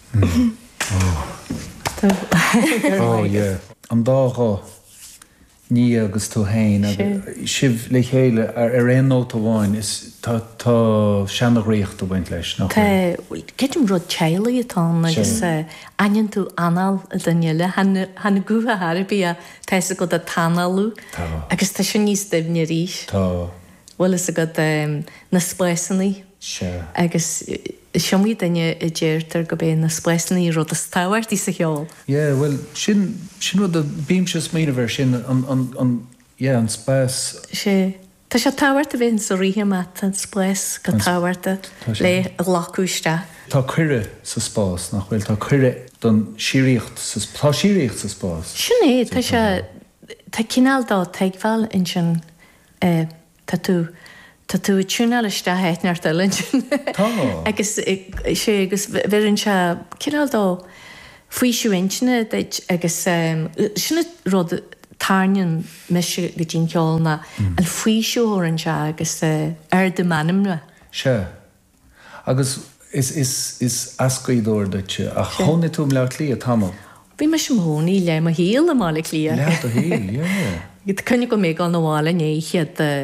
yeah. An dáá ní agus tú hain sibh le chéile ar réon nóta bháin is tá seanna réocht a bhaint leis nach. Ceim rud tealaí atá agus aion tú anal a daile hena gútha Harbí a teise go a tanalú agus tá sin níos daimne ríis. Tá. Bhfuil is a go na spléisannaí agus siomí daine I ddéirtar go bé na spléisannaí rud a stáhairt í sa cheol. Yeah, well, sin rud a bíimses mína bhar sin an spás. Tá sé táhairt a bhíonn sa ríthe mat an spléis go táhairta le a lacúiste. Tá cuire sa spás nach bhfuil tá cuire don sííocht tá sííocht sa spás. Sinné tá sé tá cinál dá teagháil in sin Tá tú túnaliste héitneart a lin. Agus sé agus bhíonn se cinál dá faoi siúintne agus sinna rud tarnean meise go dtín ceolna an faoi siúthrann se agus ar de manam nua. Se. Agus is ascaidóir dute a chona túm leat lí a tamil. Bhí me sem hónaí le a híal a mála lí. Leat a híal, yeah. Cynnig go mé gan na bhála néichiad